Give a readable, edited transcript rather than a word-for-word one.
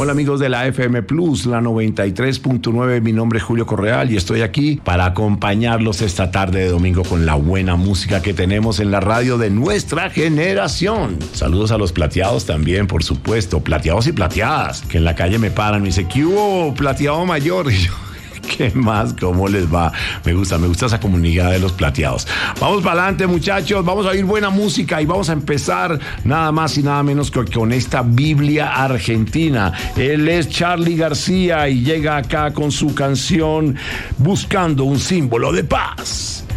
Hola amigos de la FM Plus, la 93.9, mi nombre es Julio Correal y estoy aquí para acompañarlos esta tarde de domingo con la buena música que tenemos en la radio de nuestra generación. Saludos a los plateados también, por supuesto, plateados y plateadas, que en la calle me paran, me dice, ¿qué hubo, plateado mayor? Y yo, ¿qué más? ¿Cómo les va? Me gusta esa comunidad de los plateados. Vamos para adelante, muchachos. Vamos a oír buena música y vamos a empezar nada más y nada menos que con esta Biblia argentina. Él es Charly García y llega acá con su canción Buscando un símbolo de paz.